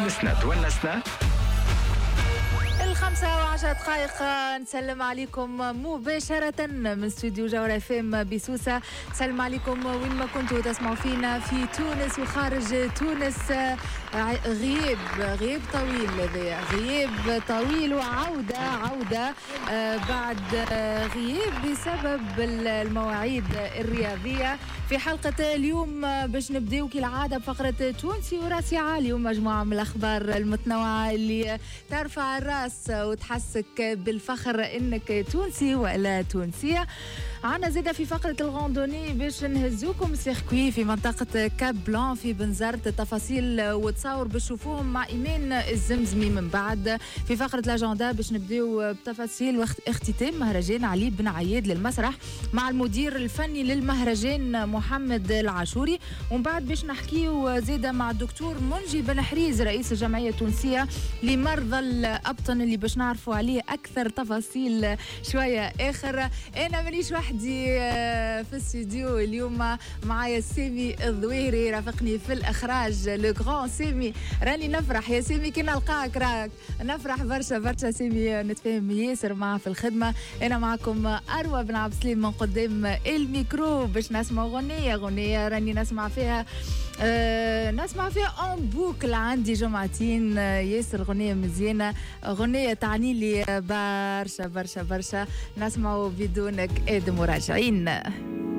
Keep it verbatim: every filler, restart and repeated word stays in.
نسنا تونسنا الخمسة وعشرة دقائق نسلم عليكم مباشرة من استوديو جوهرة اف ام بسوسة. نسلم عليكم وين ما كنتوا تسمعوا فينا في تونس وخارج تونس. غياب غياب طويل هذا غياب طويل وعودة عودة بعد غياب بسبب المواعيد الرياضية. في حلقة اليوم باش نبداو كالعادة بفقرة تونسي وراسي عالي ومجموعة من الأخبار المتنوعة اللي ترفع الراس وتحسك بالفخر انك تونسي ولا تونسية. عنا زيادة في فقرة الغاندوني باش نهزوكم سيركوي في منطقة كاب بلان في بنزرت. تفاصيل وتصور باش تشوفوهم مع إيمان الزمزمي. من بعد في فقرة الأجندة باش نبداو بتفاصيل واختتام مهرجان علي بن عياد للمسرح مع المدير الفني للمهرجان محمد العاشوري. ومن بعد باش نحكيو زيادة مع الدكتور منجي بن حريز رئيس الجمعية التونسية لمرضى الأبطن اللي باش نعرفوا عليه أكثر تفاصيل شوية آخر. أنا مانيش وحدي في الاستديو اليوم، معايا سامي الظويري رافقني في الإخراج لو غران سامي. راني نفرح يا سامي كي نلقاك، راك نفرح برشا برشا سامي، نتفاهم ياسر معاه في الخدمة. أنا معكم أروى بن عبد السليم من قدام الميكرو باش نسمع غنية غنية راني نسمع فيها أه نسمع فيها اون بوكل. عندي جمعتين ياسر غنية مزيانة، غنية تعني لي برشا برشا برشا. نسمعوا بدونك ادم وراجعين.